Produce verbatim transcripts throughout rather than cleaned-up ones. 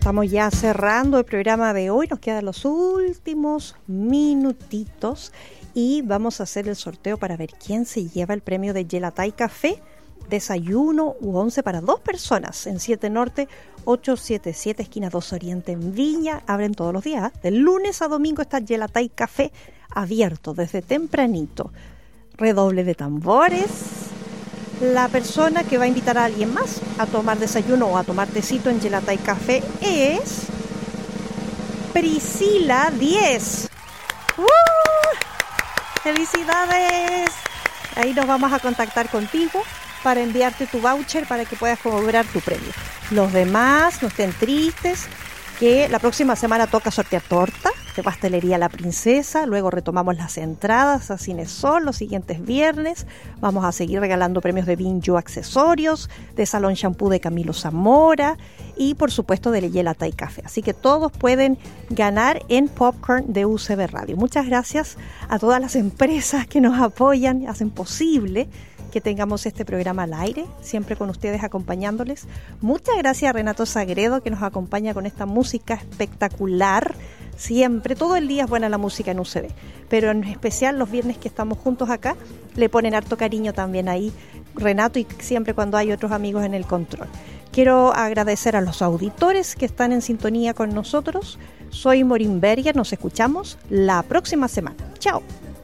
Estamos ya cerrando el programa de hoy, nos quedan los últimos minutitos y vamos a hacer el sorteo para ver quién se lleva el premio de Gelatay Café, desayuno u once para dos personas en siete Norte, ochocientos setenta y siete, esquina dos Oriente en Viña. Abren todos los días, de lunes a domingo está Gelatay Café abierto desde tempranito. Redoble de tambores. La persona que va a invitar a alguien más a tomar desayuno o a tomar tecito en Gelatay Café es Priscila diez. ¡Uh! ¡Felicidades! Ahí nos vamos a contactar contigo para enviarte tu voucher para que puedas cobrar tu premio. Los demás no estén tristes, que la próxima semana toca sortear torta de Pastelería La Princesa, luego retomamos las entradas a Cinesol los siguientes viernes, vamos a seguir regalando premios de Binju accesorios, de Salón Shampoo de Camilo Zamora y por supuesto de Gelatay Café, así que todos pueden ganar en Popcorn de U C B Radio. Muchas gracias a todas las empresas que nos apoyan, hacen posible que tengamos este programa al aire, siempre con ustedes acompañándoles. Muchas gracias a Renato Sagredo, que nos acompaña con esta música espectacular. Siempre, todo el día es buena la música en U C B, pero en especial los viernes que estamos juntos acá, le ponen harto cariño también ahí Renato y siempre cuando hay otros amigos en el control. Quiero agradecer a los auditores que están en sintonía con nosotros. Soy Maureen Berger, nos escuchamos la próxima semana. Chao.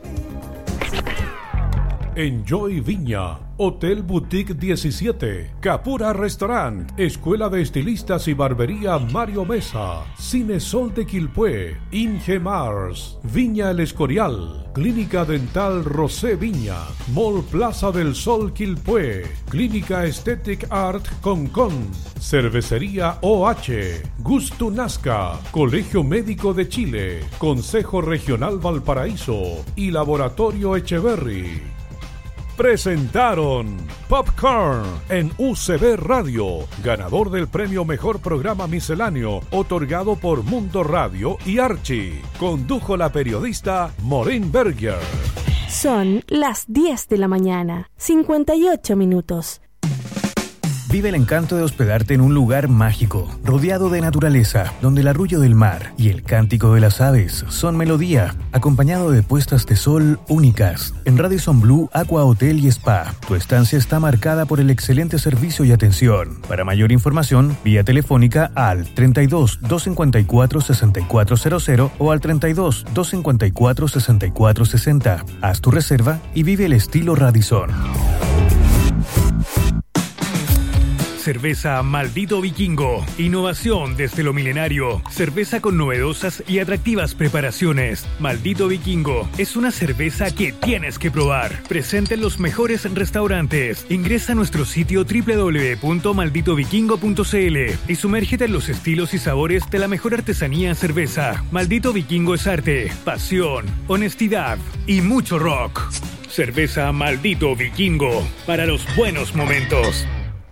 Enjoy Viña, Hotel Boutique diecisiete, Capura Restaurant, Escuela de Estilistas y Barbería Mario Mesa, Cinesol de Quilpué, Inge Mars, Viña El Escorial, Clínica Dental Rosé Viña, Mall Plaza del Sol Quilpué, Clínica Aesthetic Art Concon, Cervecería O H, Gusto Nazca, Colegio Médico de Chile, Consejo Regional Valparaíso y Laboratorio Echeverry. Presentaron Popcorn en U C B Radio, ganador del premio Mejor Programa Misceláneo, otorgado por Mundo Radio y Archie. Condujo la periodista Maureen Berger. Son las diez de la mañana, cincuenta y ocho minutos. Vive el encanto de hospedarte en un lugar mágico, rodeado de naturaleza, donde el arrullo del mar y el cántico de las aves son melodía, acompañado de puestas de sol únicas. En Radisson Blu Aqua Hotel y Spa, tu estancia está marcada por el excelente servicio y atención. Para mayor información, vía telefónica al treinta y dos, doscientos cincuenta y cuatro, sesenta y cuatro cero cero o al treinta y dos, doscientos cincuenta y cuatro, sesenta y cuatro sesenta. Haz tu reserva y vive el estilo Radisson. Cerveza Maldito Vikingo. Innovación desde lo milenario. Cerveza con novedosas y atractivas preparaciones. Maldito Vikingo es una cerveza que tienes que probar. Presente en los mejores restaurantes. Ingresa a nuestro sitio doble u doble u doble u punto maldito vikingo punto c l y sumérgete en los estilos y sabores de la mejor artesanía en cerveza. Maldito Vikingo es arte, pasión, honestidad y mucho rock. Cerveza Maldito Vikingo para los buenos momentos.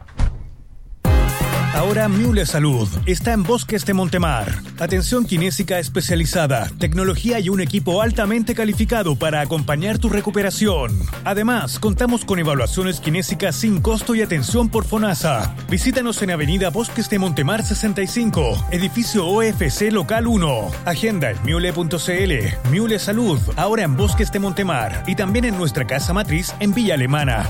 Ahora Mule Salud está en Bosques de Montemar. Atención kinésica especializada, tecnología y un equipo altamente calificado para acompañar tu recuperación. Además, contamos con evaluaciones kinésicas sin costo y atención por FONASA. Visítanos en Avenida Bosques de Montemar sesenta y cinco, edificio O F C Local uno. Agenda en mule punto c l. Mule Salud, ahora en Bosques de Montemar y también en nuestra casa matriz en Villa Alemana.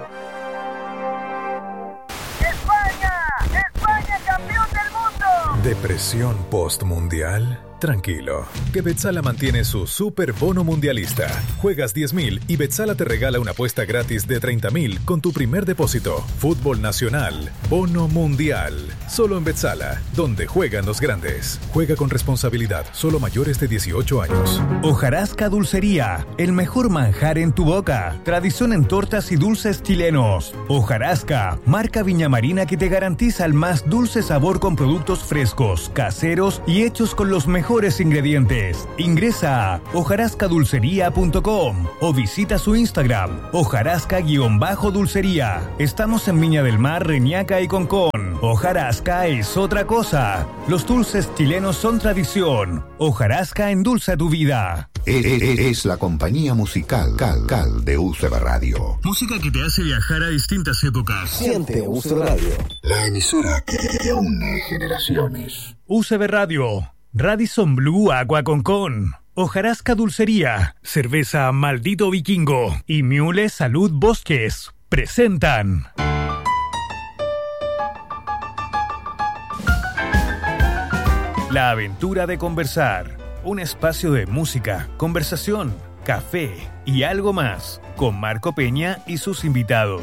¿Depresión postmundial? Tranquilo, que Betsala mantiene su super bono mundialista. Juegas diez mil y Betsala te regala una apuesta gratis de treinta mil con tu primer depósito. Fútbol nacional, bono mundial. Solo en Betsala, donde juegan los grandes. Juega con responsabilidad, solo mayores de dieciocho años. Hojarasca Dulcería, el mejor manjar en tu boca. Tradición en tortas y dulces chilenos. Hojarasca, marca viñamarina que te garantiza el más dulce sabor con productos frescos, caseros y hechos con los mejores mejores ingredientes. Ingresa a hojarasca dulcería punto com o visita su Instagram, hojarasca-dulcería. Estamos en Viña del Mar, Reñaca y Concón. Hojarasca es otra cosa. Los dulces chilenos son tradición. Hojarasca endulza tu vida. es, es, es la compañía musical Cal, Cal de U C B Radio. Música que te hace viajar a distintas épocas. Siente U C B Radio. La emisora que, que une generaciones. U C B Radio, Radisson Blu Agua con Con, Hojarasca Dulcería, Cerveza Maldito Vikingo y Miule Salud Bosques presentan La Aventura de Conversar, un espacio de música, conversación, café y algo más, con Marco Peña y sus invitados.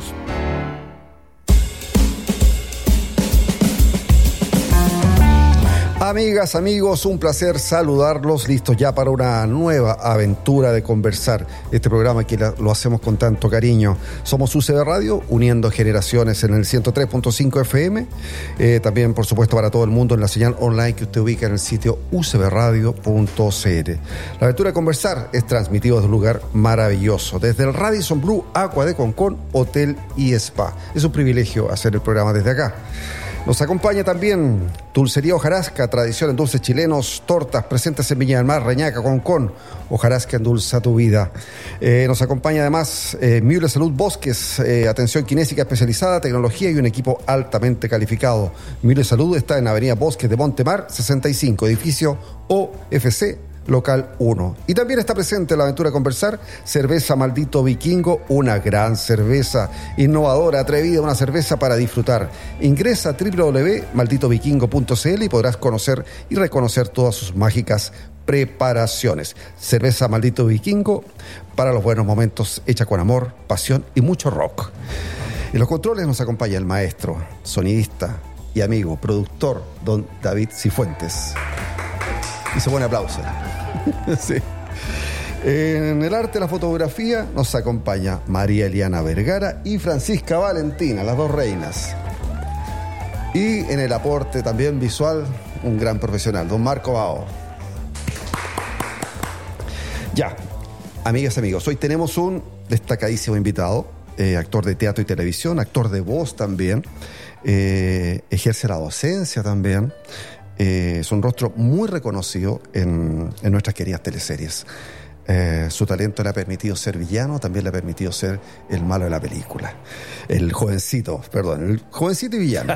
Amigas, amigos, un placer saludarlos, listos ya para una nueva aventura de conversar. Este programa que lo hacemos con tanto cariño. Somos U C B Radio, uniendo generaciones en el ciento tres punto cinco F M. Eh, también, por supuesto, para todo el mundo en la señal online que usted ubica en el sitio u c b radio punto c l. La aventura de conversar es transmitido desde un lugar maravilloso, desde el Radisson Blu Agua de Concón, Hotel y Spa. Es un privilegio hacer el programa desde acá. Nos acompaña también Dulcería Hojarasca, tradición en dulces chilenos, tortas presentes en Viña del Mar, Reñaca, Concón. Hojarasca endulza tu vida. Eh, nos acompaña además eh, Miule Salud Bosques, eh, atención kinésica especializada, tecnología y un equipo altamente calificado. Miule Salud está en Avenida Bosques de Montemar, sesenta y cinco, edificio O F C, local uno. Y también está presente en la aventura de conversar Cerveza Maldito Vikingo, una gran cerveza innovadora, atrevida, una cerveza para disfrutar. Ingresa a doble u doble u doble u punto maldito vikingo punto c l y podrás conocer y reconocer todas sus mágicas preparaciones. Cerveza Maldito Vikingo, para los buenos momentos, hecha con amor, pasión y mucho rock. En los controles nos acompaña el maestro, sonidista y amigo, productor, don David Cifuentes. Y se pone aplauso. Sí. En el arte de la fotografía nos acompaña María Eliana Vergara y Francisca Valentina, las dos reinas. Y en el aporte también visual, un gran profesional, don Marco Bao. Ya, amigas y amigos, hoy tenemos un destacadísimo invitado, eh, actor de teatro y televisión, actor de voz también, eh, ejerce la docencia también. Eh, es un rostro muy reconocido en, en nuestras queridas teleseries. Eh, su talento le ha permitido ser villano, también le ha permitido ser el malo de la película. El jovencito, perdón, el jovencito y villano.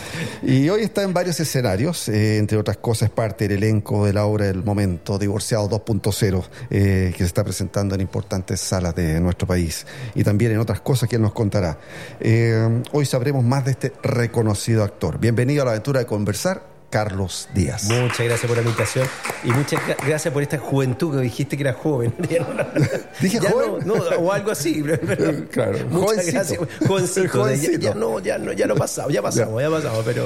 Y hoy está en varios escenarios, eh, entre otras cosas es parte del elenco de la obra del momento, Divorciado dos punto cero, eh, que se está presentando en importantes salas de nuestro país. Y también en otras cosas que él nos contará. Eh, hoy sabremos más de este reconocido actor. Bienvenido a la aventura de conversar, Carlos Díaz. Muchas gracias por la invitación y muchas gracias por esta juventud que dijiste que era joven. ¿Dije ya joven? No, no, o algo así. Pero, claro, muchas jovencito. gracias. Jovencito. Jovencito. Ya, ya, no, ya, no, ya no pasamos, ya pasamos, ya, ya pasamos, pero...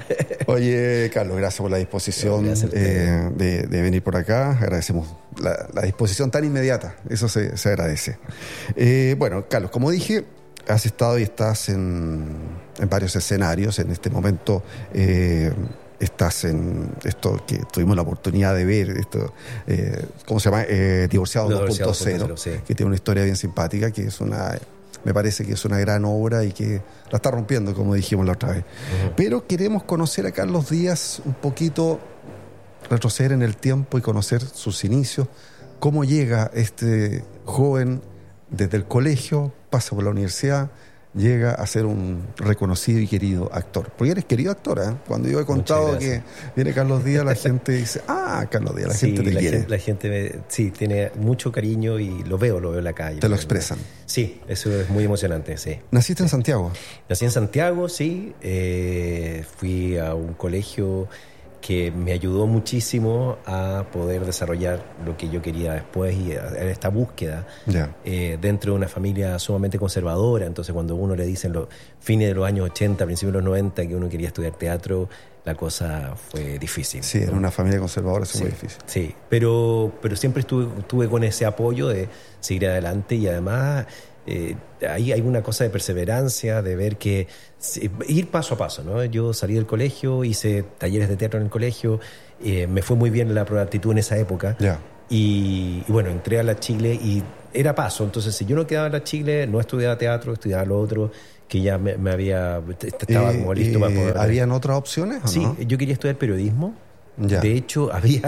Oye, Carlos, gracias por la disposición no, eh, de, de venir por acá. Agradecemos la, la disposición tan inmediata. Eso se, se agradece. Eh, bueno, Carlos, como dije, has estado y estás en, en varios escenarios. En este momento... Eh, estás en esto que tuvimos la oportunidad de ver, esto eh, ¿cómo se llama? Eh, Divorciado dos punto cero, sí. Que tiene una historia bien simpática, que es una, me parece que es una gran obra y que la está rompiendo, como dijimos la otra vez. Uh-huh. Pero queremos conocer a Carlos Díaz un poquito, retroceder en el tiempo y conocer sus inicios, cómo llega este joven desde el colegio, pasa por la universidad, llega a ser un reconocido y querido actor. Porque eres querido actor, ¿eh? Cuando yo he contado que viene Carlos Díaz, la gente dice, ah, Carlos Díaz, la sí, gente te la quiere. Gente, la gente me, sí, tiene mucho cariño y lo veo, lo veo en la calle. Te lo expresan. Sí, eso es muy emocionante, sí. ¿Naciste en Santiago? Nací en Santiago, sí. Eh, fui a un colegio que me ayudó muchísimo a poder desarrollar lo que yo quería después y en esta búsqueda yeah. eh, dentro de una familia sumamente conservadora. Entonces cuando uno le dicen los fines de los años ochenta, principios de los noventa, que uno quería estudiar teatro, la cosa fue difícil. Sí, en una familia conservadora es sí, muy difícil. Sí, pero, pero siempre estuve, estuve con ese apoyo de seguir adelante y además... Eh, ahí hay una cosa de perseverancia, de ver que ir paso a paso, ¿no? Yo salí del colegio, hice talleres de teatro en el colegio, eh, me fue muy bien la prueba de aptitud en esa época yeah. y, y bueno, entré a la Chile y era paso, entonces si yo no quedaba en la Chile, no estudiaba teatro, estudiaba lo otro, que ya me, me había estaba eh, como listo eh, para poder... ¿Habían otras opciones o sí, no? Yo quería estudiar periodismo. Ya. De hecho, había,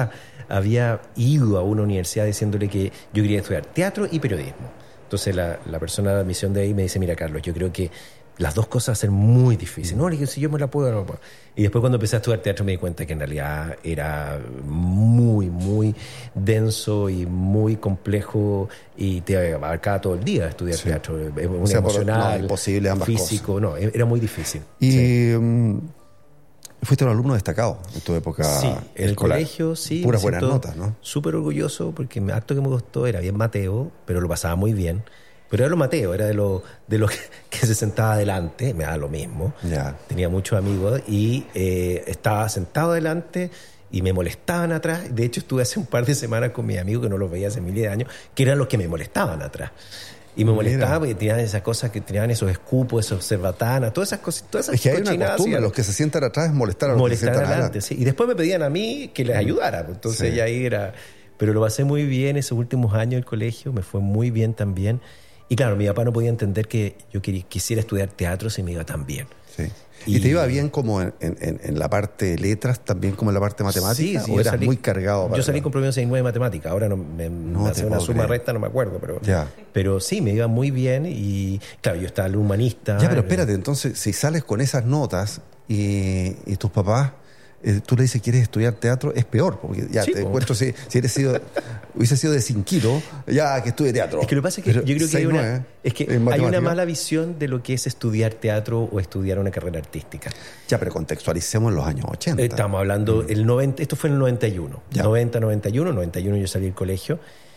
había ido a una universidad diciéndole que yo quería estudiar teatro y periodismo. Entonces la, la persona de admisión de ahí me dice, mira Carlos, yo creo que las dos cosas ser muy difíciles. No, le dije, si yo me la puedo, no la puedo. Y después cuando empecé a estudiar teatro me di cuenta que en realidad era muy, muy denso y muy complejo y te abarcaba todo el día estudiar sí. teatro. Un o sea, emocional, por, no, imposible ambas físico, cosas. no, era muy difícil. Y sí. um, fuiste un alumno destacado en tu época sí, en el escolar. colegio, sí. Puras buenas notas, ¿no? Súper orgulloso porque el acto que me costó era bien Mateo, pero lo pasaba muy bien. Pero era lo Mateo, era de lo, de lo que, que se sentaba adelante, me daba lo mismo. Yeah. Tenía muchos amigos y eh, estaba sentado adelante y me molestaban atrás. De hecho, estuve hace un par de semanas con mis amigos que no los veía hace miles de años, que eran los que me molestaban atrás. Y me molestaba porque tenían esas cosas que tenían esos escupos, esos cerbatanas, todas esas cosas, todas esas es que hay una costumbre, los que se sientan atrás es molestar a los molestar que se sientan adelante. Sí. Y después me pedían a mí que les ayudara. Entonces sí. ya ahí era... Pero lo pasé muy bien esos últimos años del colegio, me fue muy bien también. Y claro, mi papá no podía entender que yo quería, quisiera estudiar teatro si me iba tan bien. Sí. ¿Y, ¿Y te iba bien como en, en, en la parte de letras, también como en la parte matemática? Sí, sí, ¿O eras salí, muy cargado? Para yo salí la... con promedio seis nueve de matemática. Ahora no, me, no me hace una suma recta, no me acuerdo. Pero, ya. pero sí, me iba muy bien. Y claro, yo estaba en humanista. Ya, pero espérate, entonces, si sales con esas notas y, y tus papás... Eh, tú le dices que quieres estudiar teatro, es peor, porque ya sí, te encuentro, si, si eres sido, hubiese sido de Cinquito, ya que estudie teatro. Es que lo que pasa es que pero yo creo que, hay una, es que hay una mala visión de lo que es estudiar teatro o estudiar una carrera artística. Ya, pero contextualicemos en los años ochenta. Estamos hablando, mm. el noventa, esto fue en el noventa y uno. Ya. noventa, noventa y uno, noventa y uno yo salí del colegio.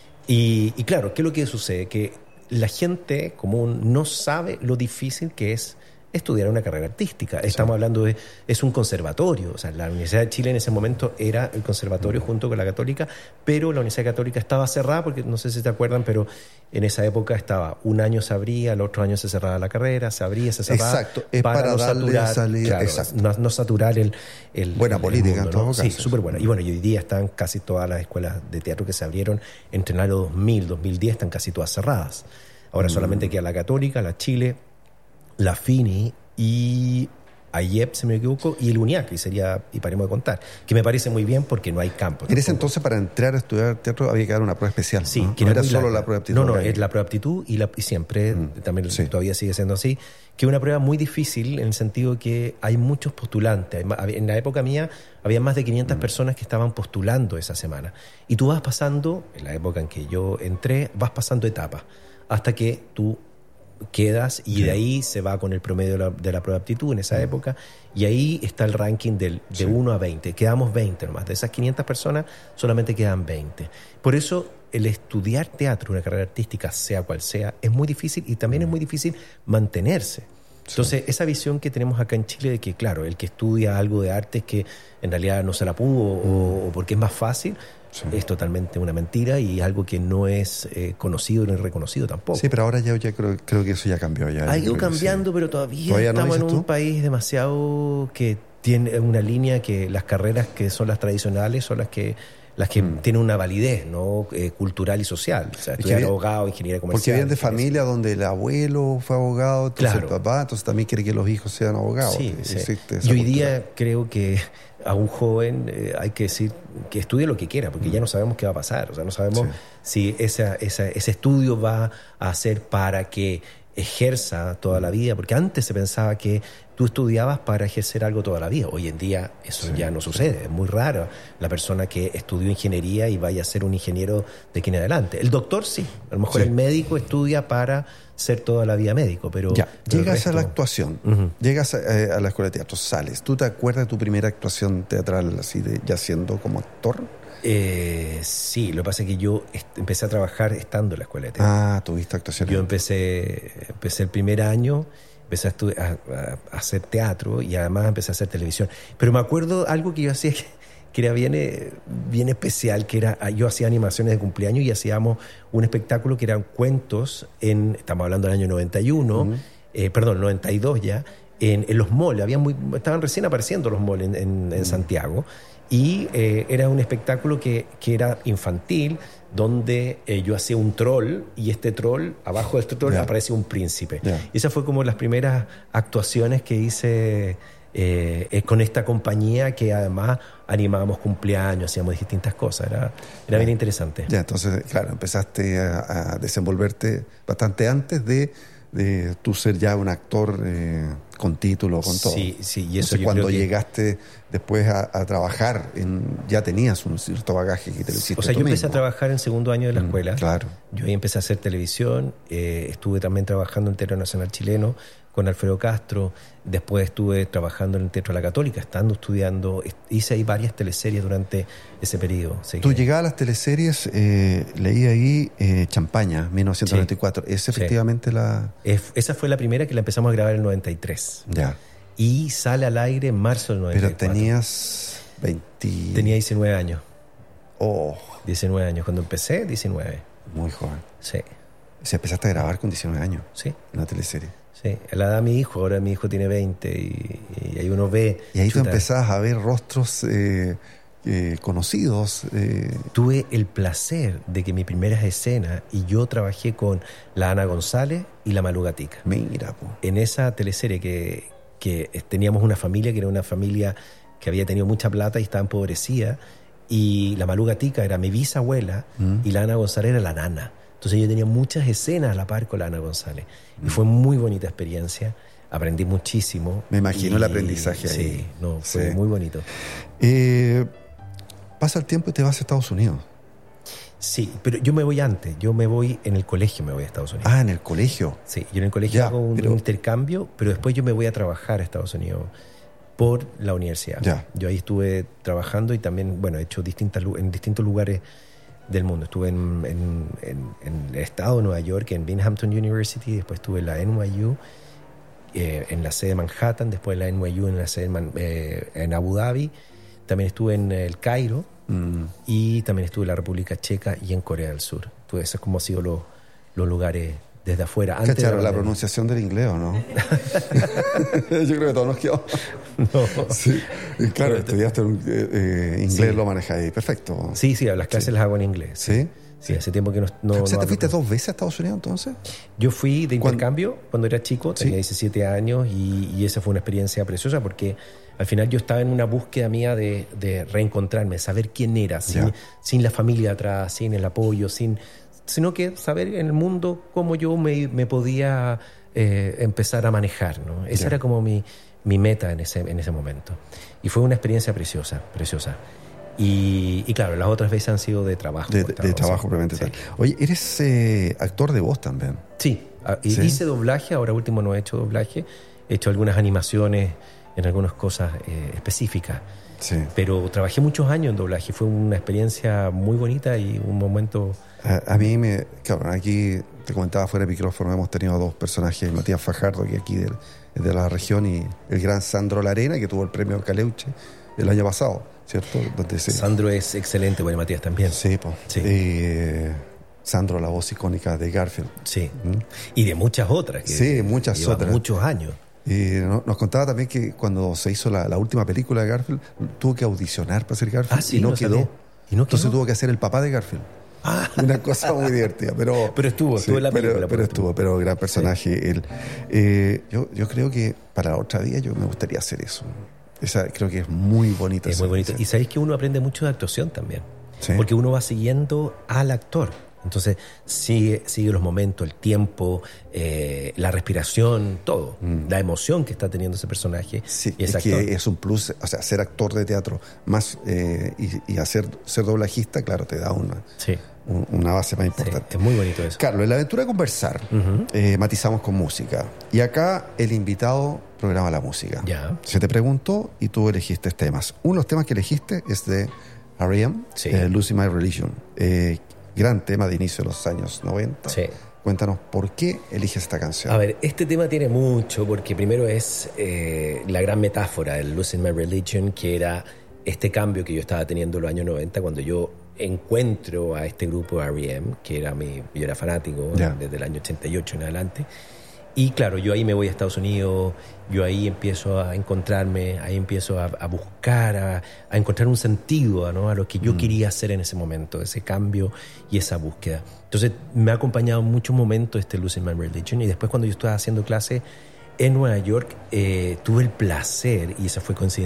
Y, y claro, ¿qué es lo que sucede? Que la gente común no sabe lo difícil que es estudiar una carrera artística. Estamos sí. hablando de... Es un conservatorio. O sea, la Universidad de Chile en ese momento era el conservatorio junto con la Católica, pero la Universidad Católica estaba cerrada porque, no sé si te acuerdan, pero en esa época estaba... Un año se abría, el otro año se cerraba la carrera, se abría, se cerraba... Exacto. Es para, para no darle saturar, salida... Claro, exacto. No, no saturar el... el buena el política, mundo, en todo ¿no? caso. Sí, súper buena. Y bueno, y hoy día están casi todas las escuelas de teatro que se abrieron entre el año dos mil, dos mil diez, están casi todas cerradas. Ahora mm. solamente queda la Católica, la Chile, la FINI y a I E P, si me equivoco, y el UNIAC, sería, y paremos de contar, que me parece muy bien porque no hay campo. En ese entonces, para entrar a estudiar teatro había que dar una prueba especial. Sí, ¿no? que no era, era solo la, la prueba de aptitud. No, no, es la prueba de aptitud y, la, y siempre, mm, también sí. todavía sigue siendo así, que es una prueba muy difícil en el sentido que hay muchos postulantes. En la época mía había más de quinientas mm. personas que estaban postulando esa semana. Y tú vas pasando, en la época en que yo entré, vas pasando etapas hasta que tú quedas y sí. de ahí se va con el promedio de la, de la prueba de aptitud en esa época y ahí está el ranking del, de sí. uno a veinte. Quedamos veinte nomás. De esas quinientas personas solamente quedan veinte. Por eso el estudiar teatro, una carrera artística, sea cual sea, es muy difícil y también es muy difícil mantenerse. Entonces, sí. esa visión que tenemos acá en Chile de que, claro, el que estudia algo de arte es que en realidad no se la pudo o, o porque es más fácil, sí. es totalmente una mentira y algo que no es eh, conocido ni reconocido tampoco. Sí, pero ahora ya, ya creo, creo que eso ya cambió. Ya, ha ido cambiando, sí. pero todavía, ¿Todavía estamos no en un tú? país demasiado que tiene una línea que las carreras que son las tradicionales son las que las que mm. tienen una validez, ¿no? Eh, cultural y social. O sea, estudiar bien, abogado, ingeniería comercial. Porque vienen de familia eso. donde el abuelo fue abogado, entonces claro. el papá, entonces también quiere que los hijos sean abogados. Sí, sí. Y hoy día creo que a un joven eh, hay que decir que estudie lo que quiera, porque mm. ya no sabemos qué va a pasar. O sea, no sabemos sí. si esa, esa, ese estudio va a ser para que ejerza toda la vida, porque antes se pensaba que tú estudiabas para ejercer algo toda la vida. Hoy en día eso sí, ya no sucede. Es muy raro la persona que estudió ingeniería y vaya a ser un ingeniero de aquí en adelante. El doctor sí, a lo mejor sí. el médico estudia para ser toda la vida médico, pero... Ya, pero llegas resto... a la actuación, uh-huh. llegas a, eh, a la escuela de teatro, sales. ¿Tú te acuerdas de tu primera actuación teatral así de ya siendo como actor? Eh, sí, lo que pasa es que yo est- empecé a trabajar estando en la escuela de teatro. Ah, tuviste actuación. Yo empecé, empecé el primer año, empecé a, estu- a, a, a hacer teatro y además empecé a hacer televisión. Pero me acuerdo algo que yo hacía que, que era bien, bien especial, que era, yo hacía animaciones de cumpleaños y hacíamos un espectáculo que eran cuentos, en, estamos hablando del año noventa y uno, uh-huh. eh, perdón, noventa y dos ya, en, en los malls, había muy, estaban recién apareciendo los malls en, en, en uh-huh. Santiago. Y eh, era un espectáculo que, que era infantil, donde eh, yo hacía un troll y este troll, abajo de este troll, yeah. aparecía un príncipe. Yeah. Y esa fue como las primeras actuaciones que hice eh, eh, con esta compañía que además animábamos cumpleaños, hacíamos distintas cosas, era, era bien interesante. Ya, entonces, claro, empezaste a, a desenvolverte bastante antes de, de tú ser ya un actor eh, con título, con todo. Sí, sí, y eso entonces, yo cuando creo que... llegaste después a, a trabajar, en, ya tenías un cierto bagaje que te lo hiciste O sea, tú yo empecé mismo. a trabajar en segundo año de la Mm, escuela. claro. Yo ahí empecé a hacer televisión, eh, estuve también trabajando en el Teatro Nacional Chileno con Alfredo Castro, después estuve trabajando en el Teatro de la Católica, estando estudiando, hice ahí varias teleseries durante ese periodo. Así Tú que- llegabas a las teleseries, eh, leí ahí eh, Champaña, mil novecientos noventa y cuatro. ¿Es Sí. efectivamente la...? Es- esa fue la primera que la empezamos a grabar en el noventa y tres. Ya. Y sale al aire en marzo del noventa y Pero cuatro. tenías veinte... Tenía diecinueve años. Oh, diecinueve años. Cuando empecé, diecinueve. muy joven. Sí, O sea, empezaste a grabar con diecinueve años, sí, una teleserie. sí. A la edad de mi hijo, ahora mi hijo tiene veinte y, y ahí uno ve... Y ahí tú chuta, empezabas a ver rostros eh, eh, conocidos. eh, Tuve el placer de que mi primera escena, y yo trabajé con la Ana González y la Malú Gatica. mira, po. En esa teleserie que, que teníamos una familia que era una familia que había tenido mucha plata y estaba empobrecida, y la Malú Gatica era mi bisabuela Mm. y la Ana González era la nana. Entonces yo tenía muchas escenas a la par con la Ana González. Y fue muy bonita experiencia, aprendí muchísimo. Me imagino y- el aprendizaje sí, ahí. no, fue Sí. muy bonito. Eh, pasa el tiempo y te vas a Estados Unidos. Sí, pero yo me voy antes, yo me voy en el colegio, me voy a Estados Unidos. Ah, en el colegio. Sí, yo en el colegio Ya, hago un pero- intercambio, pero después yo me voy a trabajar a Estados Unidos por la universidad. Ya. Yo ahí estuve trabajando y también, bueno, he hecho distintas, lu- en distintos lugares del mundo. Estuve en, en- en- en el estado de Nueva York, en Binghamton University, después estuve en la N Y U, eh, en la sede de Manhattan, después en la N Y U en la sede de Man- eh, en Abu Dhabi, también estuve en el Cairo Mm. y también estuve en la República Checa y en Corea del Sur. Entonces, esos como han sido los, los lugares desde afuera. Antes de Cacharon la pandemia. pronunciación del inglés, ¿o no? Yo creo que todos nos quedó. No. Sí. Y claro, estudiaste un, eh, eh, inglés, Sí. lo manejáis. Perfecto. Sí, sí, las clases Sí. las hago en inglés. ¿Sí? Sí, hace tiempo que no... no o sea, no ¿te hablo fuiste con- dos veces a Estados Unidos entonces? Yo fui de ¿Cuándo? intercambio cuando era chico, tenía Sí. diecisiete años y, y esa fue una experiencia preciosa porque al final yo estaba en una búsqueda mía de, de reencontrarme, saber quién era, sin, Ya. sin la familia atrás, sin el apoyo, sin sino que saber en el mundo cómo yo me, me podía eh, empezar a manejar, ¿no? Esa Ya. era como mi, mi meta en ese, en ese momento. Y fue una experiencia preciosa, preciosa. Y, y claro, las otras veces han sido de trabajo. De, de- de Trabajo, trabajo sí. propiamente Sí. tal. Oye, eres eh, actor de voz también. Sí, ah, y Sí. hice doblaje, ahora último no he hecho doblaje, he hecho algunas animaciones en algunas cosas eh, específicas, Sí. pero trabajé muchos años en doblaje, fue una experiencia muy bonita y un momento... A, a mí me... Claro, aquí te comentaba fuera de micrófono, hemos tenido dos personajes, Matías Fajardo, que aquí del- es de la región, y el gran Sandro Larena, que tuvo el premio Caleuche el año pasado, ¿cierto? Donde se, Sandro es excelente, bueno, Matías también. Sí, po. Sí. Eh, Sandro, la voz icónica de Garfield. Sí, ¿Mm? y de muchas otras. Que Sí, muchas lleva otras. muchos años. Y no- nos contaba también que cuando se hizo la, la última película de Garfield, tuvo que audicionar para ser Garfield Ah, sí, y no no quedó. sabía. ¿Y no Entonces quedó? tuvo que hacer el papá de Garfield. Una cosa muy divertida, pero... Pero estuvo, estuvo en la pero- película, Pero, pues, estuvo, pero gran personaje él. Eh, yo, yo creo que para la otra día yo me gustaría hacer eso. Esa, creo que es muy bonita. Es esa- muy bonito. esa- Y sabéis que uno aprende mucho de actuación también. Sí. Porque uno va siguiendo al actor. Entonces sigue, sigue los momentos, el tiempo, eh, la respiración, todo. La emoción que está teniendo ese personaje. Mm. Sí, y es ese actor. que es un plus, o sea, ser actor de teatro más eh, y, y hacer ser doblajista, claro, te da una, Sí, un- una base más sí, importante. es muy bonito eso. Carlos, en la aventura de conversar, Ujú. eh, matizamos con música. Y acá el invitado programa la música. Ya. Se te preguntó y tú elegiste temas. Uno de los temas que elegiste es de R E M, Sí. eh, Losing My Religion. Eh, gran tema de inicio de los años noventa. Sí. Cuéntanos, ¿por qué eliges esta canción? A ver, este tema tiene mucho, porque primero es eh, la gran metáfora del Losing My Religion, que era este cambio que yo estaba teniendo en los años noventa, cuando yo encuentro a este grupo R E M, que era mi, yo era fanático Ya. desde el año ochenta y ocho en adelante. Y claro, yo ahí me voy a Estados Unidos, yo ahí empiezo a encontrarme, ahí empiezo a, a buscar, a, a encontrar un sentido, ¿no?, a lo que yo Mm. quería hacer en ese momento, ese cambio y esa búsqueda. Entonces me ha acompañado en muchos momentos este Losing My Religion, y después cuando yo estaba haciendo clase en Nueva York eh, tuve el placer, y esa fue coincidencia,